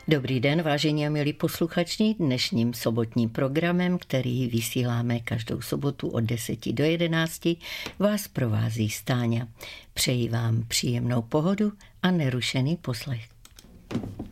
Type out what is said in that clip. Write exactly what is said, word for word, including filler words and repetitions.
Dobrý den, vážení a milí posluchači. Dnešním sobotním programem, který vysíláme každou sobotu od deseti do jedenácti, vás provází Stáňa. Přeji vám příjemnou pohodu a nerušený poslech.